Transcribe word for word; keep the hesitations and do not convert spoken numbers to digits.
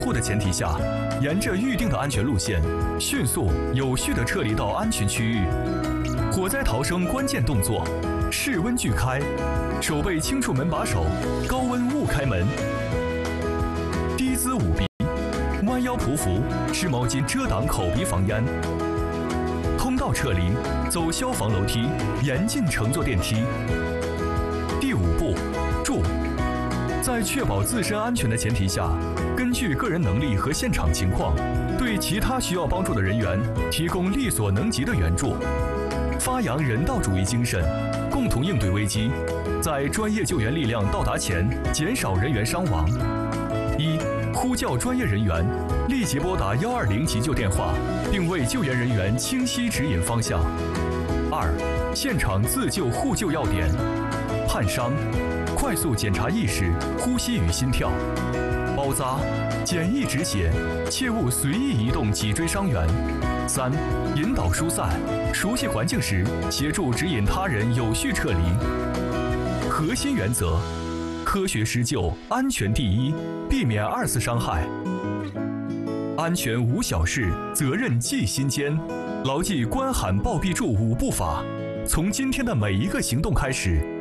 护的前提下，沿着预定的安全路线，迅速有序地撤离到安全区域。火灾逃生关键动作：室温锯开，手背轻触门把手，高温勿开门。低姿捂鼻，弯腰匍匐，湿毛巾遮挡口鼻防烟。通道撤离，走消防楼梯，严禁乘坐电梯。第五步，助。在确保自身安全的前提下，根据个人能力和现场情况，对其他需要帮助的人员提供力所能及的援助，发扬人道主义精神，共同应对危机，在专业救援力量到达前减少人员伤亡。一、呼叫专业人员，立即拨打幺二零急救电话，并为救援人员清晰指引方向。二、现场自救互救要点：焊伤，快速检查意识、呼吸与心跳；包扎，简易止血，切勿随意移动脊椎伤员。三、引导疏散，熟悉环境时，协助指引他人有序撤离。核心原则：科学施救，安全第一，避免二次伤害。安全无小事，责任记心间。牢记关喊报必助五步法，从今天的每一个行动开始，